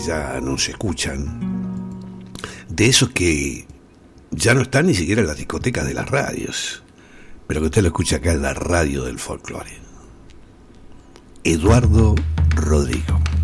ya no se escuchan, de esos que ya no están ni siquiera en las discotecas de las radios, pero que usted lo escucha acá en la radio del folclore. Eduardo Rodrigo.